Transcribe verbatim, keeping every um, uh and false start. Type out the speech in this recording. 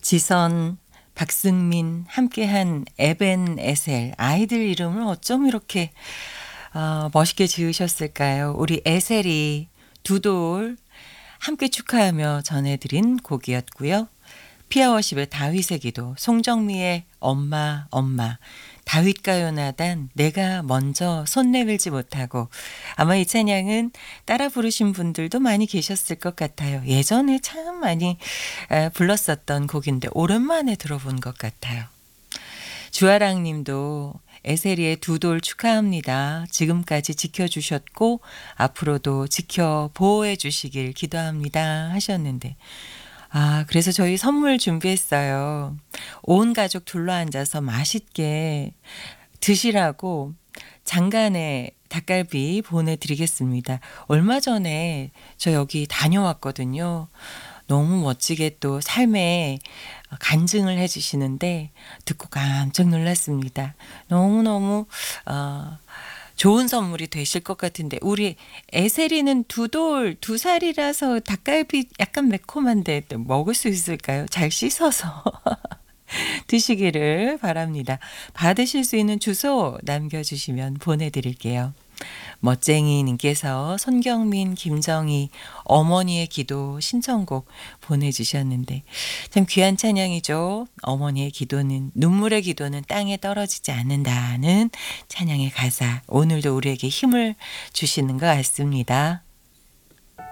지선, 박승민 함께한 에벤에셀. 아이들 이름을 어쩜 이렇게 어 멋있게 지으셨을까요? 우리 에셀이 두 돌 함께 축하하며 전해드린 곡이었고요. 피아워십의 다윗의 기도, 송정미의 엄마 엄마, 다윗가요나단 내가 먼저 손 내밀지 못하고. 아마 이 찬양은 따라 부르신 분들도 많이 계셨을 것 같아요. 예전에 참 많이 아, 불렀었던 곡인데 오랜만에 들어본 것 같아요. 주아랑 님도 에세리의 두 돌 축하합니다. 지금까지 지켜주셨고 앞으로도 지켜 보호해 주시길 기도합니다 하셨는데, 아, 그래서 저희 선물 준비했어요. 온 가족 둘러앉아서 맛있게 드시라고 장간의 닭갈비 보내드리겠습니다. 얼마 전에 저 여기 다녀왔거든요. 너무 멋지게 또 삶에 간증을 해주시는데 듣고 깜짝 놀랐습니다. 너무너무 어, 좋은 선물이 되실 것 같은데, 우리 애세리는 두 돌, 두 살이라서 닭갈비 약간 매콤한데 또 먹을 수 있을까요? 잘 씻어서 드시기를 바랍니다. 받으실 수 있는 주소 남겨주시면 보내드릴게요. 멋쟁이님께서 손경민, 김정희 어머니의 기도 신청곡 보내주셨는데 참 귀한 찬양이죠. 어머니의 기도는, 눈물의 기도는 땅에 떨어지지 않는다는 찬양의 가사, 오늘도 우리에게 힘을 주시는 것 같습니다.